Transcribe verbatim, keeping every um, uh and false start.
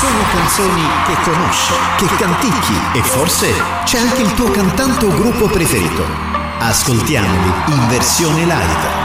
sono canzoni che conosci, che canticchi e forse c'è anche il tuo cantante o gruppo preferito. Ascoltiamoli in versione live.